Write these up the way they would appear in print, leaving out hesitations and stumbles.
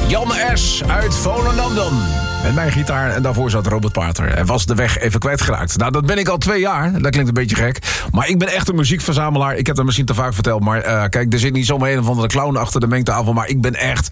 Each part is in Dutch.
Jan S. uit Volendam dan. Met mijn gitaar en daarvoor zat Robert Pater. En was de weg even kwijtgeraakt. Nou, dat ben ik al 2 jaar. Dat klinkt een beetje gek. Maar ik ben echt een muziekverzamelaar. Ik heb dat misschien te vaak verteld. Maar kijk, er zit niet zomaar een of andere clown achter de mengtafel. Maar ik ben echt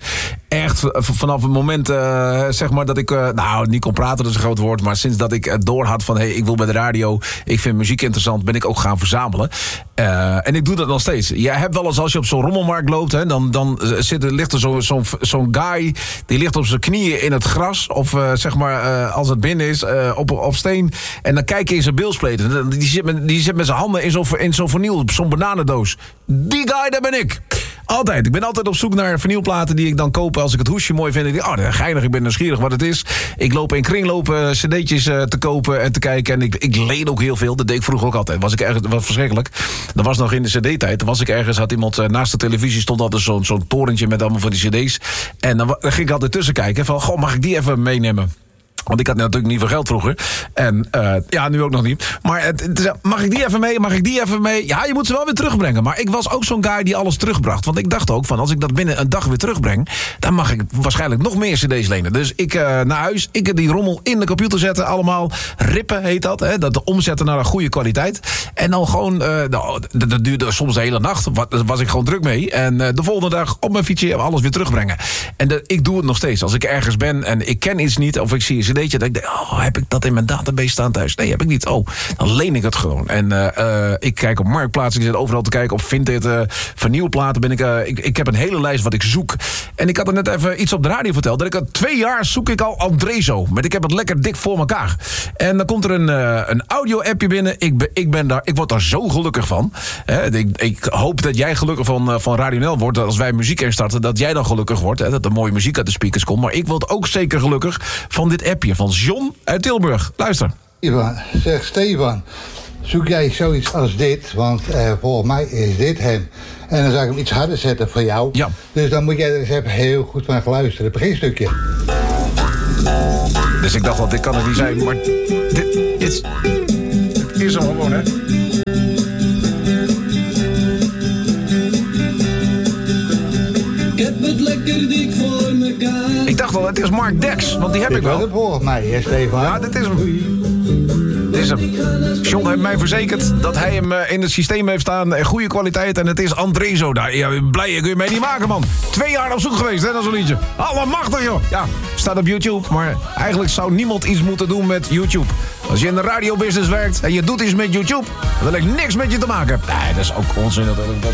vanaf het moment, zeg maar, dat ik... nou, niet kon praten, dat is een groot woord. Maar sinds dat ik door had van... ik wil bij de radio, ik vind muziek interessant... ben ik ook gaan verzamelen. En ik doe dat nog steeds. Je hebt wel eens, als je op zo'n rommelmarkt loopt... Hè, dan ligt er zo'n guy... die ligt op zijn knieën in het gras... of zeg maar, als het binnen is, op steen... en dan kijk je in zijn beeldspleten. Die zit met zijn handen in zo'n vernieuw... zo'n bananendoos. Die guy, daar ben ik. Altijd. Ik ben altijd op zoek naar vernieuwplaten... die ik dan koop als ik het hoesje mooi vind. Ik denk, dat is geinig, ik ben nieuwsgierig wat het is. Ik loop in kringlopen cd'tjes te kopen en te kijken. En ik leen ook heel veel. Dat deed ik vroeger ook altijd. Dat was verschrikkelijk. Dat was nog in de cd-tijd. Dan was ik ergens, had iemand naast de televisie... stond altijd zo'n torentje met allemaal van die cd's. En dan ging ik altijd tussen kijken van... goh, mag ik die even meenemen? Want ik had natuurlijk niet veel geld vroeger. En ja, nu ook nog niet. Maar mag ik die even mee? Mag ik die even mee? Ja, je moet ze wel weer terugbrengen. Maar ik was ook zo'n guy die alles terugbracht. Want ik dacht ook van, als ik dat binnen een dag weer terugbreng... dan mag ik waarschijnlijk nog meer cd's lenen. Dus ik naar huis, ik die rommel in de computer zetten. Allemaal rippen heet dat. Hè, dat omzetten naar een goede kwaliteit. En dan gewoon, dat duurde soms de hele nacht. Daar was ik gewoon druk mee. En de volgende dag op mijn fietsje alles weer terugbrengen. En ik doe het nog steeds. Als ik ergens ben en ik ken iets niet... of ik zie een cd'tje, dat ik denk... heb ik dat in mijn database staan thuis? Nee, heb ik niet. Dan leen ik het gewoon. En ik kijk op Marktplaats. Ik zit overal te kijken op Vinted. Vernieuwplaten ben ik heb een hele lijst wat ik zoek. En ik had er net even iets op de radio verteld. Dat ik al 2 jaar zoek ik al Andrezo. Maar ik heb het lekker dik voor elkaar. En dan komt er een audio-appje binnen. Ik word daar zo gelukkig van. Ik hoop dat jij gelukkig van Radio NL wordt. Als wij muziek instarten, dat jij dan gelukkig wordt. Dat er mooie muziek uit de speakers komt. Maar ik word ook zeker gelukkig van dit appje. Van John uit Tilburg. Luister. Stefan, zoek jij zoiets als dit? Want volgens mij is dit hem. En dan zou ik hem iets harder zetten voor jou. Ja. Dus dan moet jij er eens even heel goed van luisteren. Het beginstukje. Dus ik dacht wel, dit kan het niet zijn. Maar dit is hem gewoon, hè? Ik heb het lekker dik voor mekaar. Ik dacht al, het is Mark Dex, want die heb ik wel. Dat volgens mij, hè, Stefan? Ja, dit is hem. Dit is hem. John heeft mij verzekerd dat hij hem in het systeem heeft staan. Goede kwaliteit en het is Andrezo. Daar, ja, blij kun je mee niet maken, man. 2 jaar op zoek geweest, hè, dat zo'n liedje. Allemachtig, joh. Ja, staat op YouTube, maar eigenlijk zou niemand iets moeten doen met YouTube. Als je in de radiobusiness werkt en je doet iets met YouTube, dan wil ik niks met je te maken hebben. Nee, dat is ook onzin natuurlijk.